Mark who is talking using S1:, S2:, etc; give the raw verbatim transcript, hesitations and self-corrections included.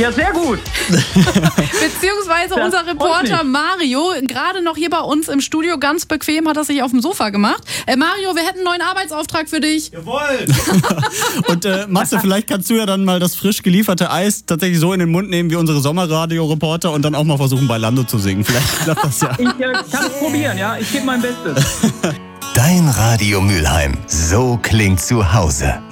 S1: Ja, sehr gut.
S2: Beziehungsweise
S1: Das
S2: unser Reporter Mario, gerade noch hier bei uns im Studio, ganz bequem, hat er sich auf dem Sofa gemacht. Äh, Mario, wir hätten einen neuen Arbeitsauftrag für dich.
S3: Jawohl! Und äh, Matze, vielleicht kannst du ja dann mal das frisch gelieferte Eis tatsächlich so in den Mund nehmen wie unsere Sommerradio-Reporter und dann auch mal versuchen, bei Lando zu singen. Vielleicht klappt das ja.
S1: Ich äh, kann es probieren, ja. Ich gebe mein Bestes.
S4: Dein Radio Mülheim. So klingt zu Hause.